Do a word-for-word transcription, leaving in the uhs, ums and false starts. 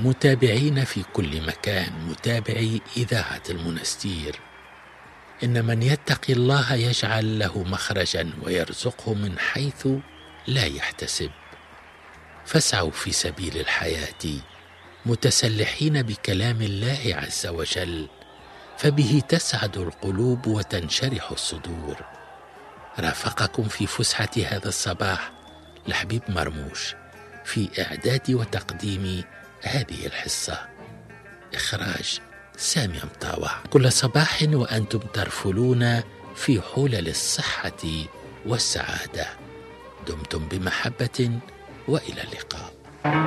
متابعين في كل مكان، متابعي إذاعة المنستير، إن من يتقي الله يجعل له مخرجا ويرزقه من حيث لا يحتسب. فاسعوا في سبيل الحياة متسلحين بكلام الله عز وجل، فبه تسعد القلوب وتنشرح الصدور. رافقكم في فسحة هذا الصباح لحبيب مرموش في إعداد وتقديم هذه الحصة. إخراج سامي مطاوع. كل صباح وأنتم ترفلون في حلل الصحة والسعادة. دمتم بمحبة وإلى اللقاء.